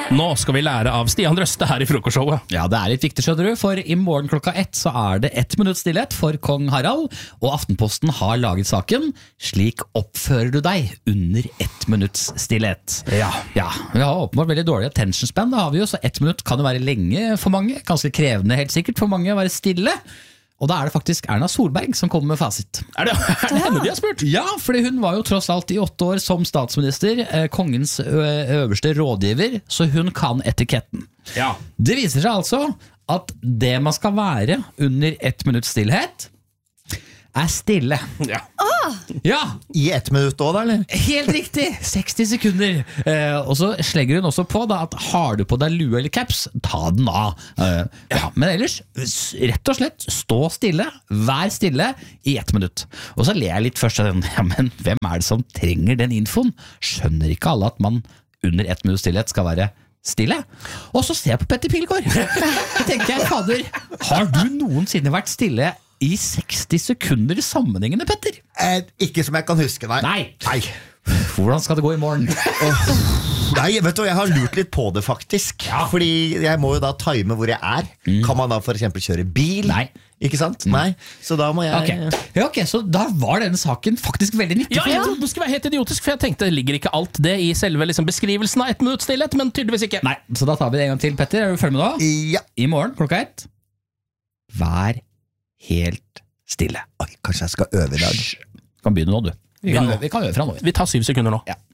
Nå skal vi lære av Stian Røste her i frokostshowet. Ja, det litt viktig, skjønner du, for i morgen klokka 1 så det 1 minutt stillhet for kong Harald, og Aftenposten har laget saken «Slik oppfører du deg under 1 minutts stillhet». Ja, vi har åpenbart veldig dårlig attention span, det har vi jo, så 1 minutt kan jo være lenge for mange, ganske krevende helt sikkert for mange å være stille. Og da det faktisk Erna Solberg som kommer med fasit. Det henne de har spurt? Ja, fordi hun var jo tross alt i 8 år som statsminister, kongens øverste rådgiver, så hun kan etiketten. Ja. Det viser seg altså at det man skal være under 1 minutts stillhet, stille. Ja. Ja, I 1 minutt også da, eller? helt riktig, 60 sekunder. Og så slegger hun også på da, at har du på deg lue eller caps, ta den av. Men ellers, rett og slett, stå stille, vær stille i 1 minutt. Og så ler jeg litt først av den, men hvem det som trenger den infoen? Skjønner ikke alle at man under 1 minutts stillhet skal være stille? Og så ser jeg på Petter Pilgaard. Da tenker jeg, fader, har du noensinne vært stille i 60 sekunder sammenhengende, Petter? Ikke som jeg kan huske, nei. Nei. Hvordan skal det gå i morgen? Nei, vet du, jeg har lurt litt på det faktisk. Fordi jeg må jo da time hvor jeg Kan man da for eksempel kjøre bil? Nei. Ikke sant? Nei, så da må jeg... Ok, så da var denne saken faktisk veldig nyttig. Ja, jeg trodde det skulle være helt idiotisk, for jeg tenkte det ligger ikke alt det i selve beskrivelsen av 1 minutts stillhet, men tydeligvis ikke. Nei, så da tar vi det en gang til, Petter. Du følge med nå? Ja. I morgen klokka 1. Vær helt stille. Oi, kanskje jeg skal øve i dag. Kan begynne nå, du. Vi kan øve fra nå. Vi tar 7 sekunder nå. Ja.